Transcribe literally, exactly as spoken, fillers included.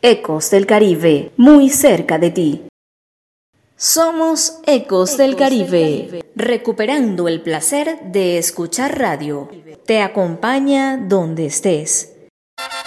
Ecos del Caribe, muy cerca de ti. Somos Ecos del Caribe, recuperando el placer de escuchar radio. Te acompaña donde estés.